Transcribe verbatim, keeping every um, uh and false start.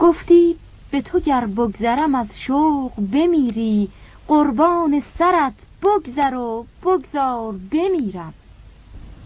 گفتی به تو گر بگذرم از شوق بمیری، قربان سرت بگذر و بگذار بمیرم.